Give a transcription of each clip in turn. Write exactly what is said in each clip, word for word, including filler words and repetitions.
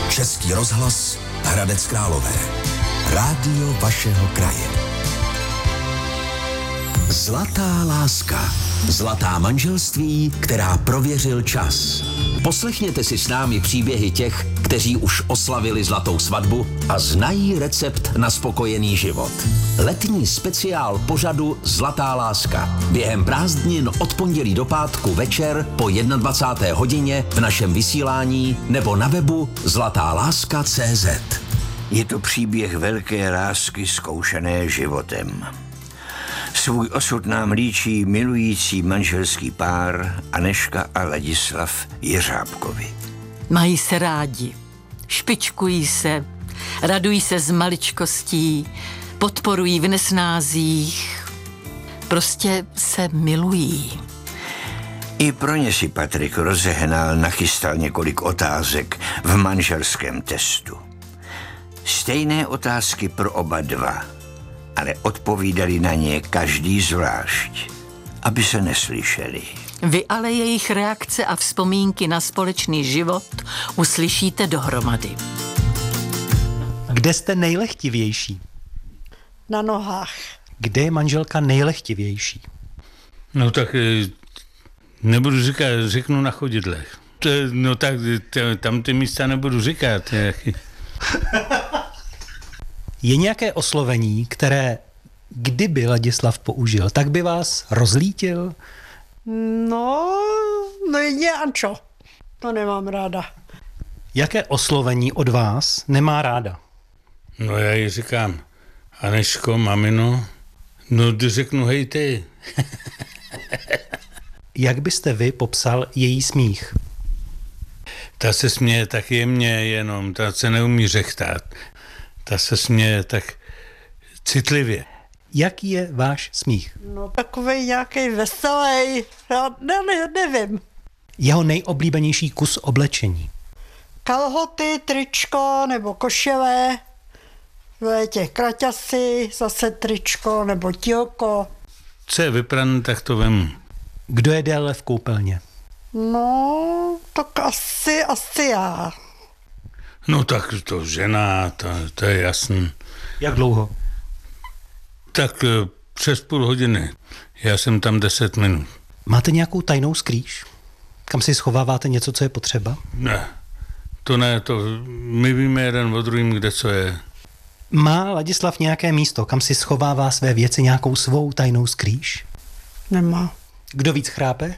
Český rozhlas Hradec Králové. Rádio vašeho kraje. Zlatá láska. Zlatá manželství, která prověřil čas. Poslechněte si s námi příběhy těch, kteří už oslavili zlatou svatbu a znají recept na spokojený život. Letní speciál pořadu Zlatá láska. Během prázdnin od pondělí do pátku večer po dvacáté jedné hodině v našem vysílání nebo na webu zlatá láska tečka cé zet. Je to příběh velké lásky zkoušené životem. Svůj osud nám líčí milující manželský pár Anežka a Ladislav Jeřábkovi. Mají se rádi, špičkují se, radují se z maličkostí, podporují v nesnázích, prostě se milují. I pro ně si Patrik rozehnal, nachystal několik otázek v manželském testu. Stejné otázky pro oba dva, ale odpovídali na ně každý zvlášť, aby se neslyšeli. Vy ale jejich reakce a vzpomínky na společný život uslyšíte dohromady. Kde jste nejlehtivější? Na nohách. Kde je manželka nejlehtivější? No tak nebudu říkat, řeknu na chodidlech. No tak tam ty místa nebudu říkat. Je nějaké oslovení, které kdyby Ladislav použil, tak by vás rozlítil? No, no jedině Ančo. To nemám ráda. Jaké oslovení od vás nemá ráda? No já jí říkám, Anežko, mamino, no když řeknu hej ty. Jak byste vy popsal její smích? Ta se směje tak jemně jenom, ta se neumí řechtat. Ta se směje tak citlivě. Jaký je váš smích? No takovej nějaký veselý, já ne, ne, nevím. Jeho nejoblíbenější kus oblečení? Kalhoty, tričko nebo košile, v létě kraťasy, zase tričko nebo tílko. Co je vyprané, tak to vemu. Kdo je déle v koupelně? No, tak asi, asi já. No tak to žena, to, to je jasný. Jak dlouho? Tak přes půl hodiny. Já jsem tam deset minut. Máte nějakou tajnou skrýš? Kam si schováváte něco, co je potřeba? Ne, to ne, to my víme jeden o druhým, kde co je. Má Ladislav nějaké místo, kam si schovává své věci, nějakou svou tajnou skrýš? Nemá. Kdo víc chrápe?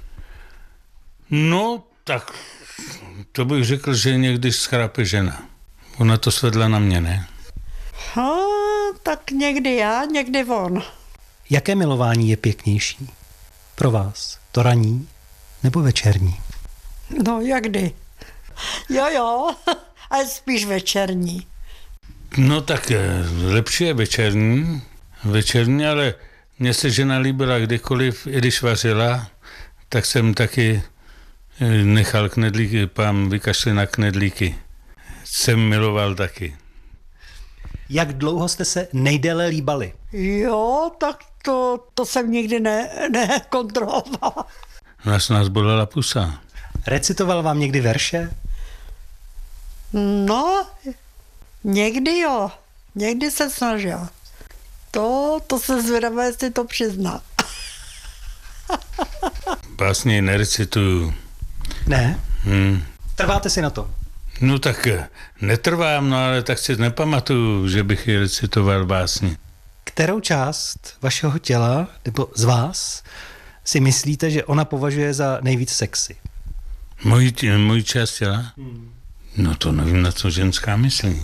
No, tak to bych řekl, že někdy schrápe žena. Ona to svedla na mě, ne? No, tak někdy já, někdy on. Jaké milování je pěknější? Pro vás? To ranní nebo večerní? No, jakdy? Jo, jo, ale spíš večerní. No tak lepší je večerní, večerní, ale mně se žena líbila kdykoliv, i když vařila, tak jsem taky nechal knedlíky, pán vykašli na knedlíky. Jsem miloval taky. Jak dlouho jste se nejdéle líbali? Jo, tak to, to jsem nikdy ne, nekontrolovala. Nás nás bolela pusa. Recitoval vám někdy verše? No, někdy jo. Někdy se snažil. To, to se zvědavé, jestli to přizná. Básně nerecituju. Ne? Hmm. Trváte si na to? No tak netrvám, no ale tak si nepamatuju, že bych ji recitoval básně. Kterou část vašeho těla, nebo z vás, si myslíte, že ona považuje za nejvíc sexy? Mojí, tě, mojí část těla? Hmm. No to nevím, na co ženská myslí.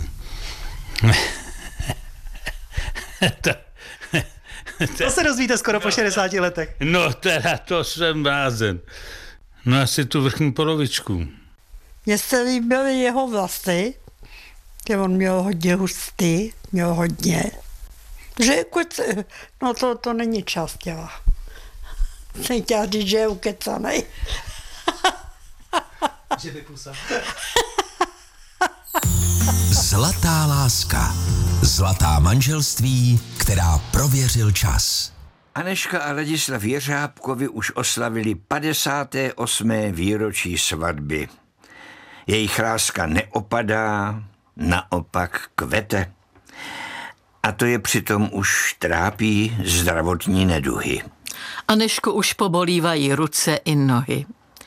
to, to se dozvíte skoro po šedesáti letech. No teda, to jsem blázen. No asi tu vrchní polovičku. Mně se líbily jeho vlasy, že on měl hodně hustý, měl hodně. Že kuc, no to, to není část těla. Jsem chtěla říct, že je ukecanej. Že vypusa. Zlatá láska. Zlatá manželství, která prověřil čas. Anežka a Ladislav Jeřábkovi už oslavili padesáté osmé výročí svatby. Jejich láska neopadá, naopak kvete. A to je přitom už trápí zdravotní neduhy. Anežku už pobolívají ruce i nohy.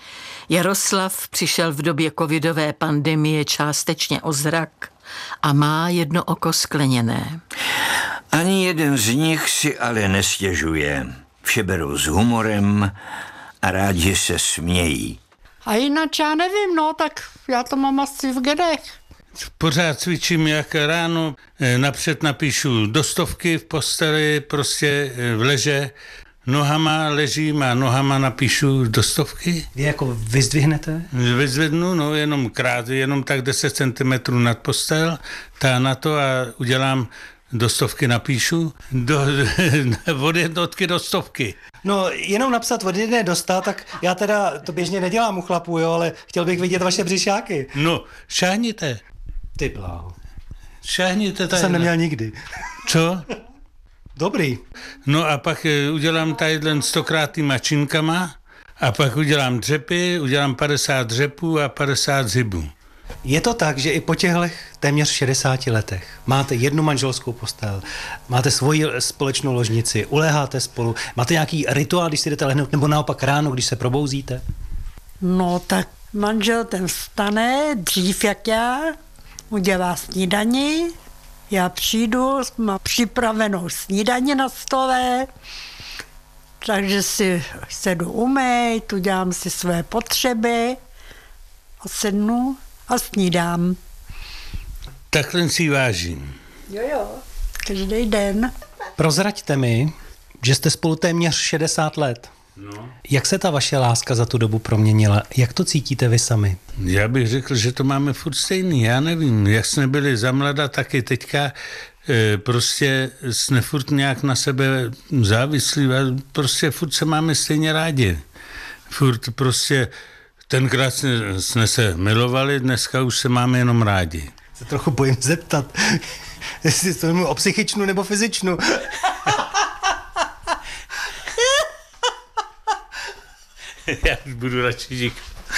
Jaroslav přišel v době covidové pandemie částečně o zrak a má jedno oko skleněné. Ani jeden z nich si ale nestěžuje. Vše berou s humorem a rádi se smějí. A jinak já nevím, no, tak já to mám asi v genech. Pořád cvičím, jak ráno napřed napíšu do stovky v posteli, prostě v leže, nohama ležím a nohama napíšu do stovky. Vy jako vyzdvihnete? Vyzvednu, no, jenom krát, jenom tak deset centimetrů nad postel, ta na to a udělám do stovky napíšu, do, od jednotky do stovky. No, jenom napsat od jedné do sta, tak já teda to běžně nedělám u chlapů, jo, ale chtěl bych vidět vaše břišáky. No, šáhněte. Ty bláho. Šáhněte To tady. jsem neměl nikdy. Co? Dobrý. No a pak udělám tadyhle stokrát týma činkama a pak udělám dřepy, udělám padesát dřepů a padesát zhybů. Je to tak, že i po těchto téměř šedesáti letech máte jednu manželskou postel, máte svoji společnou ložnici, uléháte spolu, máte nějaký rituál, když si jdete lehnout, nebo naopak ráno, když se probouzíte? No tak manžel ten vstane dřív jak já, udělá snídani, já přijdu, mám připravenou snídani na stole, takže si sedu umýt, udělám si své potřeby a sednu a snídám. Takhle si vážím. Jo, jo, každý den. Prozraďte mi, že jste spolu téměř šedesát let. No. Jak se ta vaše láska za tu dobu proměnila? Jak to cítíte vy sami? Já bych řekl, že to máme furt stejný, já nevím, jak jsme byli za mlada, tak i teďka e, prostě jsme furt nějak na sebe závislí, prostě furt se máme stejně rádi. Furt prostě tenkrát jsme, jsme se milovali, dneska už se máme jenom rádi. Se trochu bojím zeptat, jestli to mluví o psychičnu nebo fyzičnu. Já budu radši říkat.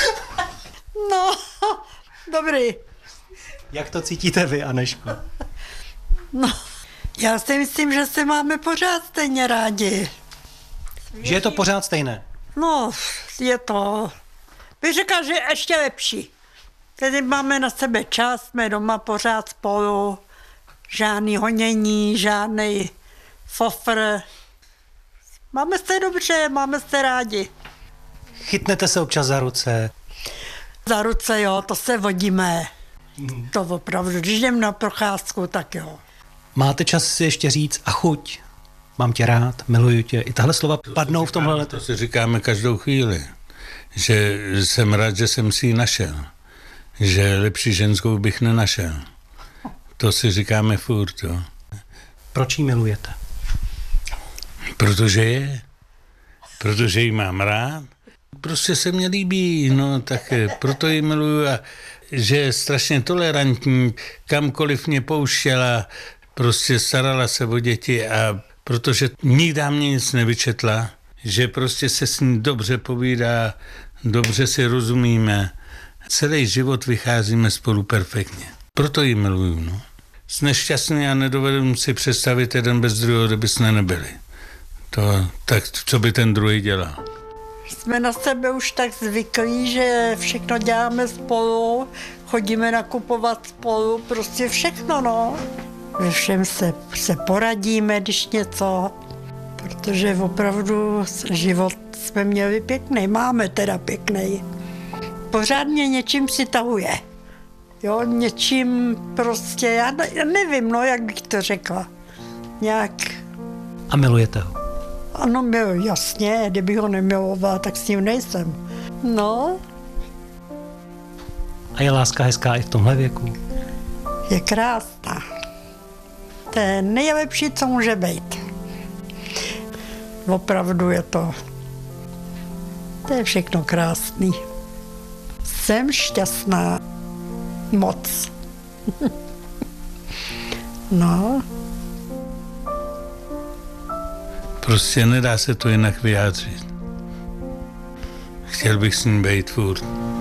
No, dobrý. Jak to cítíte vy, Anežko? No, já si myslím, že se máme pořád stejně rádi. Že je to pořád stejné? No, je to, bych řekla, že ještě lepší. Tedy máme na sebe čas, jsme doma pořád spolu, žádný honění, žádný fofr. Máme se dobře, máme se rádi. Chytnete se občas za ruce? Za ruce, jo, to se vodíme. Mm. To opravdu, když jdem na procházku, tak jo. Máte čas si ještě říct a chuť? Mám tě rád, miluju tě. I tahle slova padnou v tomhle letu. To si říkáme každou chvíli. Že jsem rád, že jsem si ji našel. Že lepší ženskou bych nenašel. To si říkáme furt, jo. Proč ji milujete? Protože je. Protože ji mám rád. Prostě se mně líbí, no tak proto ji miluju a že je strašně tolerantní, kamkoliv mě pouštěla, prostě starala se o děti a protože nikdy mě nic nevyčetla, že prostě se s ní dobře povídá, dobře si rozumíme. Celý život vycházíme spolu perfektně. Proto ji miluju, no. Jsme šťastný a nedovedu si představit jeden bez druhého, kdyby jsme nebyli. To, tak co by ten druhý dělal? Jsme na sebe už tak zvyklí, že všechno děláme spolu, chodíme nakupovat spolu, prostě všechno, no. Ve všem se, se poradíme, když něco, protože opravdu život jsme měli pěkný, máme teda pěkný. Pořád mě něčím přitahuje. Jo, něčím prostě, já, ne, já nevím, no, jak bych to řekla. Nějak. A milujete ho? Ano, miluji, jasně, kdybych ho nemilovala, tak s ním nejsem. No. A je láska hezká i v tomhle věku? Je krásná. To je nejlepší, co může být. Opravdu je to. To je všechno krásný. Jsem šťastná. Moc. No. Prostě nedá se to jinak vyjádřit. Chtěl bych s ním být furt.